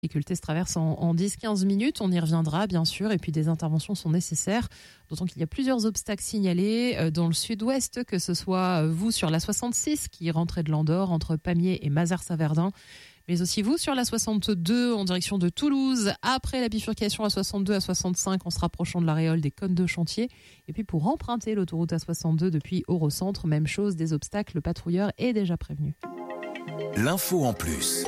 Les difficultés se traversent en 10-15 minutes, on y reviendra bien sûr, et puis des interventions sont nécessaires, d'autant qu'il y a plusieurs obstacles signalés dans le sud-ouest, que ce soit vous sur la 66 qui rentrez de l'Andorre entre Pamiers et Mazars-Saverdin, mais aussi vous sur la 62 en direction de Toulouse, après la bifurcation à 62 à 65 en se rapprochant de l'aréole des cônes de chantier, et puis pour emprunter l'autoroute A62 depuis Eurocentre, même chose, des obstacles, le patrouilleur est déjà prévenu. L'info en plus.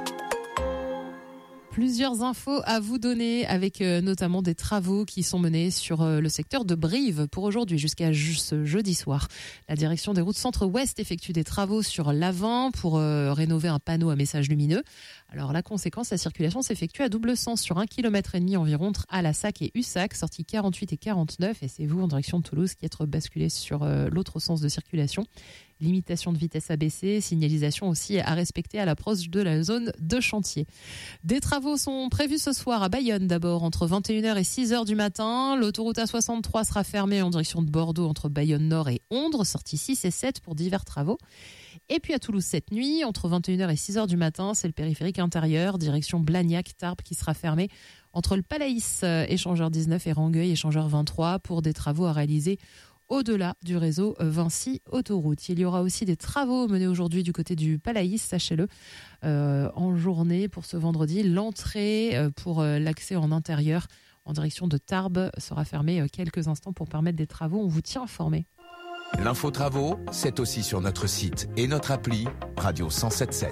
Plusieurs infos à vous donner avec notamment des travaux qui sont menés sur le secteur de Brive pour aujourd'hui jusqu'à ce jeudi soir. La direction des routes centre-ouest effectue des travaux sur l'avant pour rénover un panneau à message lumineux. Alors la conséquence, la circulation s'effectue à double sens sur 1,5 km environ entre Alassac et Ussac, sorties 48 et 49, et c'est vous en direction de Toulouse qui êtes basculé sur l'autre sens de circulation. Limitation de vitesse abaissée, signalisation aussi à respecter à l'approche de la zone de chantier. Des travaux sont prévus ce soir à Bayonne d'abord entre 21h et 6h du matin. L'autoroute A63 sera fermée en direction de Bordeaux entre Bayonne Nord et Ondres, sorties 6 et 7 pour divers travaux. Et puis à Toulouse cette nuit, entre 21h et 6h du matin, c'est le périphérique intérieur, direction Blagnac-Tarbes qui sera fermé entre le Palaïs, échangeur 19 et Rangueil, échangeur 23 pour des travaux à réaliser au-delà du réseau Vinci Autoroute. Il y aura aussi des travaux menés aujourd'hui du côté du Palaïs, sachez-le, en journée pour ce vendredi. L'entrée pour l'accès en intérieur en direction de Tarbes sera fermée quelques instants pour permettre des travaux. On vous tient informé. L'info travaux, c'est aussi sur notre site et notre appli Radio 107.7.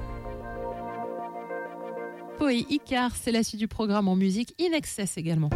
Poé Icar, c'est la suite du programme en musique In Excess également.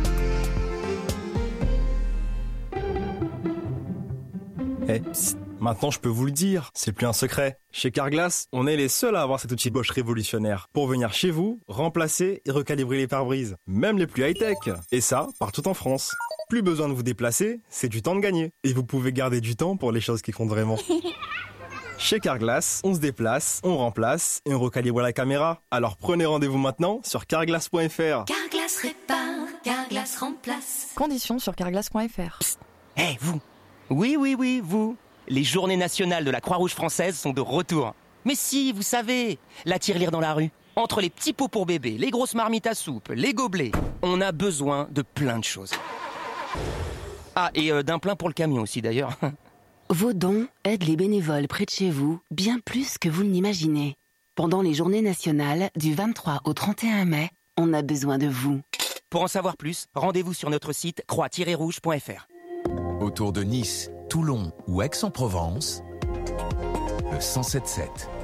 Maintenant je peux vous le dire, c'est plus un secret. Chez Carglass, on est les seuls à avoir cet outil Bosch révolutionnaire pour venir chez vous, remplacer et recalibrer les pare-brises, même les plus high-tech. Et ça, partout en France. Plus besoin de vous déplacer, c'est du temps de gagner. Et vous pouvez garder du temps pour les choses qui comptent vraiment. Chez Carglass, on se déplace, on remplace et on recalibre la caméra. Alors prenez rendez-vous maintenant sur carglass.fr. Carglass répare, Carglass remplace. Conditions sur carglass.fr. Hé, vous! Oui, vous! Les journées nationales de la Croix-Rouge française sont de retour. Mais si, vous savez, la tirelire dans la rue. Entre les petits pots pour bébé, les grosses marmites à soupe, les gobelets, on a besoin de plein de choses. Ah, et d'un plein pour le camion aussi d'ailleurs. Vos dons aident les bénévoles près de chez vous bien plus que vous ne l'imaginez. Pendant les journées nationales du 23 au 31 mai, on a besoin de vous. Pour en savoir plus, rendez-vous sur notre site croix-rouge.fr. Autour de Nice, Toulon ou Aix-en-Provence, le 107.7.